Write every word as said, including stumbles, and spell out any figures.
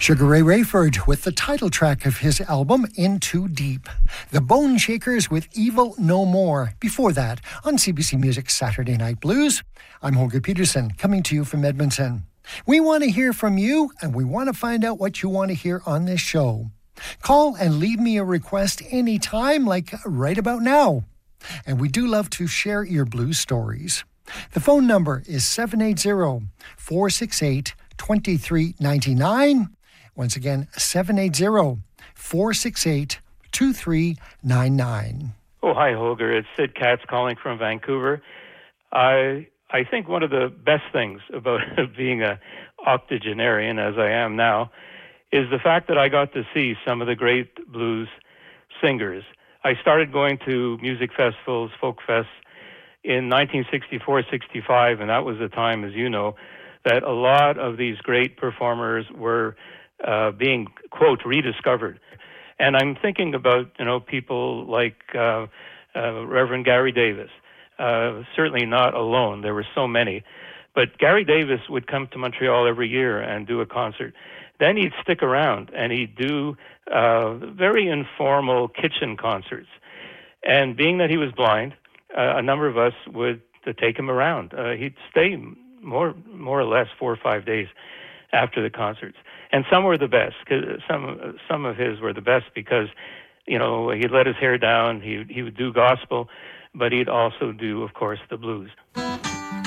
Sugar Ray Rayford with the title track of his album, In Too Deep. The Bone Shakers with Evil No More. Before that, on C B C Music's Saturday Night Blues, I'm Holger Peterson, coming to you from Edmonton. We want to hear from you, and we want to find out what you want to hear on this show. Call and leave me a request anytime, like right about now. And we do love to share your blues stories. The phone number is seven eight zero, four six eight, two three nine nine. Once again, seven eight zero, four six eight, two three nine nine. Oh, hi, Holger. It's Sid Katz calling from Vancouver. I I think one of the best things about being a octogenarian, as I am now, is the fact that I got to see some of the great blues singers. I started going to music festivals, folk fests, in nineteen sixty-four sixty-five, and that was the time, as you know, that a lot of these great performers were uh, being, quote, rediscovered. And I'm thinking about, you know, people like uh, uh, Reverend Gary Davis. Uh, certainly not alone. There were so many. But Gary Davis would come to Montreal every year and do a concert. Then he'd stick around and he'd do uh, very informal kitchen concerts. And being that he was blind, uh, a number of us would uh, take him around. Uh, he'd stay more more or less four or five days after the concerts. And some were the best. 'Cause some some of his were the best because, you know, he'd let his hair down, he he would do gospel, but he'd also do, of course, the blues.